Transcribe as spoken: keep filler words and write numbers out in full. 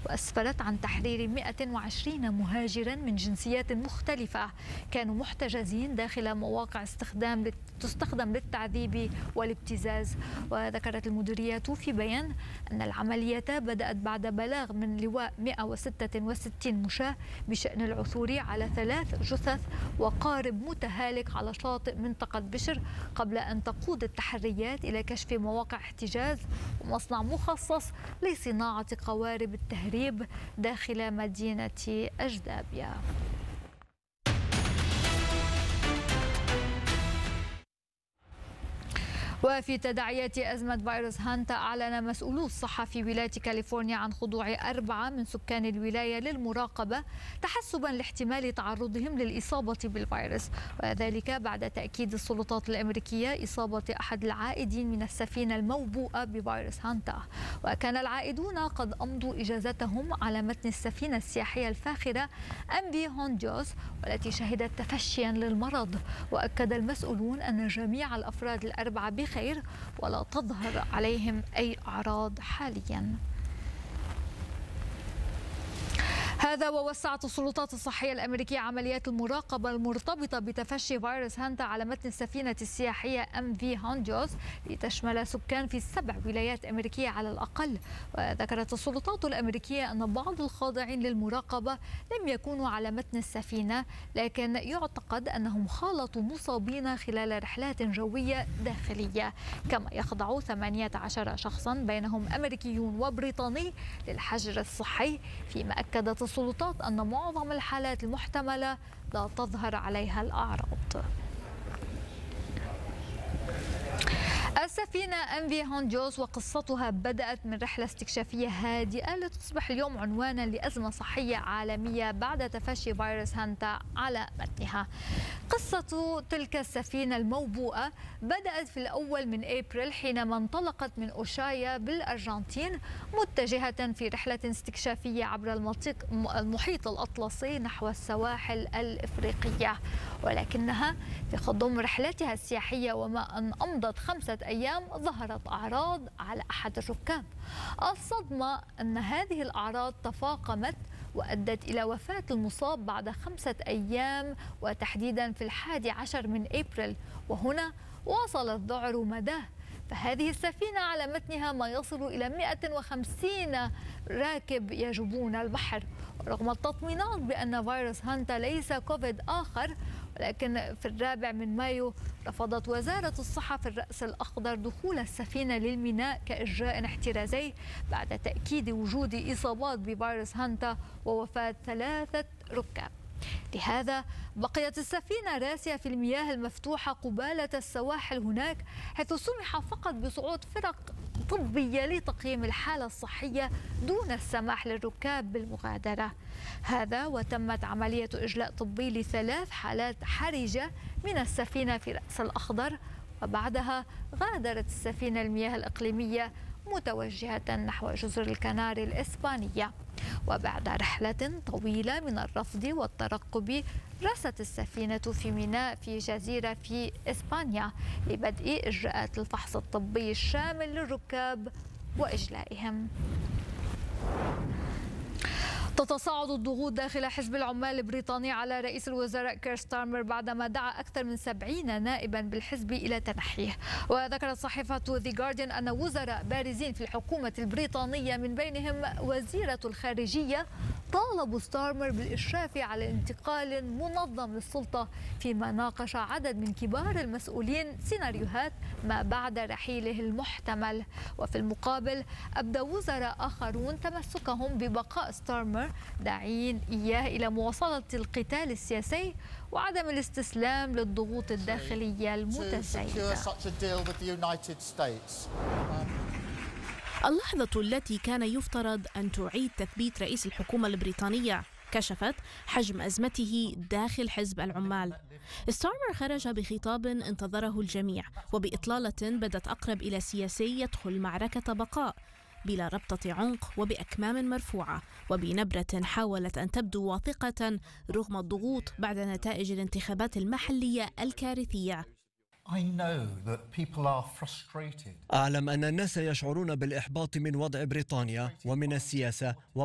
وأسفرت عن تحرير مئة وعشرين مهاجرا من جنسيات مختلفة كانوا محتجزين داخل مواقع استخدام تستخدم للتعذيب والابتزاز. وذكرت المديرية في بيان أن العملية بدأت بعد بلاغ من لواء مئة وستة وستين مشاة بشأن العثور على ثلاث جثث وقارب متهالك على شاطئ منطقة بشر، قبل أن تقود التحريات إلى كشف مواقع احتجاز ومصنع مخصص لصناعة قوارب التهريب داخل مدينة أجدابيا. وفي تداعيات أزمة فيروس هانتا، أعلن مسؤولو الصحة في ولاية كاليفورنيا عن خضوع أربعة من سكان الولاية للمراقبة تحسبا لاحتمال تعرضهم للإصابة بالفيروس، وذلك بعد تأكيد السلطات الأمريكية إصابة أحد العائدين من السفينة الموبوءة بفيروس هانتا. وكان العائدون قد أمضوا إجازتهم على متن السفينة السياحية الفاخرة أم في هونجوس والتي شهدت تفشيا للمرض. وأكد المسؤولون أن جميع الأفراد الأربعة بخير ولا تظهر عليهم أي أعراض حاليا. هذا ووسعت السلطات الصحية الأمريكية عمليات المراقبة المرتبطة بتفشي فيروس هانتا على متن السفينة السياحية أم في هونجوس لتشمل سكان في سبع ولايات أمريكية على الأقل. وذكرت السلطات الأمريكية أن بعض الخاضعين للمراقبة لم يكونوا على متن السفينة، لكن يعتقد أنهم خالطوا مصابين خلال رحلات جوية داخلية. كما يخضع ثمانية عشر شخصا بينهم أمريكيون وبريطاني للحجر الصحي، فيما أكدت السلطات أن معظم الحالات المحتملة لا تظهر عليها الأعراض. السفينة أم في هونجوس وقصتها بدأت من رحلة استكشافية هادئة لتصبح اليوم عنوانا لأزمة صحية عالمية بعد تفشي فيروس هانتا على متنها. قصة تلك السفينة الموبوءة بدأت في الأول من أبريل حينما انطلقت من أوشايا بالأرجنتين متجهة في رحلة استكشافية عبر المحيط الأطلسي نحو السواحل الإفريقية، ولكنها في خضم رحلتها السياحية وما أن أمضت خمسة أيام ظهرت أعراض على أحد الركاب. الصدمة أن هذه الأعراض تفاقمت وأدت إلى وفاة المصاب بعد خمسة أيام، وتحديدا في الحادي عشر من أبريل، وهنا وصل الذعر مداه. فهذه السفينة على متنها ما يصل إلى مئة وخمسين راكب يجوبون البحر. رغم التطمينات بأن فيروس هانتا ليس كوفيد آخر، ولكن في الرابع من مايو رفضت وزارة الصحة في الرأس الأخضر دخول السفينة للميناء كإجراء احترازي بعد تأكيد وجود إصابات بفيروس هانتا ووفاة ثلاثة ركاب. لهذا بقيت السفينة راسية في المياه المفتوحة قبالة السواحل هناك، حيث سمح فقط بصعود فرق طبية لتقييم الحالة الصحية دون السماح للركاب بالمغادرة. هذا وتمت عملية إجلاء طبي لثلاث حالات حرجة من السفينة في رأس الأخضر، وبعدها غادرت السفينة المياه الإقليمية متوجهة نحو جزر الكناري الإسبانية. وبعد رحلة طويلة من الرفض والترقب رست السفينة في ميناء في جزيرة في إسبانيا لبدء إجراءات الفحص الطبي الشامل للركاب وإجلائهم. تتصاعد الضغوط داخل حزب العمال البريطاني على رئيس الوزراء كير ستارمر بعدما دعا أكثر من سبعين نائبا بالحزب إلى تنحيه. وذكرت صحيفة ذا جارديان أن وزراء بارزين في الحكومة البريطانية من بينهم وزيرة الخارجية طالبوا ستارمر بالإشراف على انتقال منظم للسلطة، فيما ناقش عدد من كبار المسؤولين سيناريوهات ما بعد رحيله المحتمل. وفي المقابل أبدى وزراء آخرون تمسكهم ببقاء ستارمر، داعين إياه إلى مواصلة القتال السياسي وعدم الاستسلام للضغوط الداخلية المتزايدة. اللحظة التي كان يفترض أن تعيد تثبيت رئيس الحكومة البريطانية كشفت حجم أزمته داخل حزب العمال. ستارمر خرج بخطاب انتظره الجميع وبإطلالة بدت أقرب إلى سياسي يدخل معركة بقاء بلا ربطة عنق وبأكمام مرفوعة وبنبرة حاولت أن تبدو واثقة رغم الضغوط بعد نتائج الانتخابات المحلية الكارثية. أعلم أن الناس يشعرون بالإحباط من وضع بريطانيا ومن السياسة